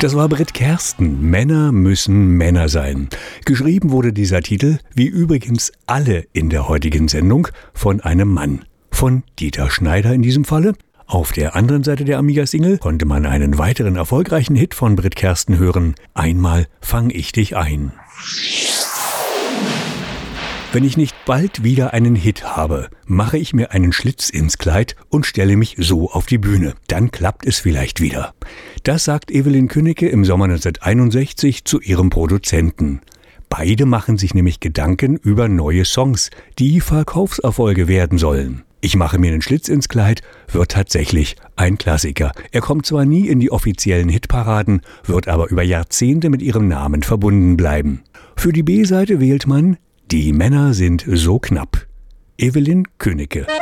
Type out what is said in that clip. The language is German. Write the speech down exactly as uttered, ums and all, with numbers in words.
Das war Britt Kersten. Männer müssen Männer sein. Geschrieben wurde dieser Titel, wie übrigens alle in der heutigen Sendung, von einem Mann. Von Dieter Schneider in diesem Falle. Auf der anderen Seite der Amiga-Single konnte man einen weiteren erfolgreichen Hit von Britt Kersten hören. Einmal fang ich dich ein. Wenn ich nicht bald wieder einen Hit habe, mache ich mir einen Schlitz ins Kleid und stelle mich so auf die Bühne. Dann klappt es vielleicht wieder. Das sagt Evelyn Künneke im Sommer neunzehnhunderteinundsechzig zu ihrem Produzenten. Beide machen sich nämlich Gedanken über neue Songs, die Verkaufserfolge werden sollen. Ich mache mir einen Schlitz ins Kleid wird tatsächlich ein Klassiker. Er kommt zwar nie in die offiziellen Hitparaden, wird aber über Jahrzehnte mit ihrem Namen verbunden bleiben. Für die B-Seite wählt man Die Männer sind so knapp. Evelyn Künneke.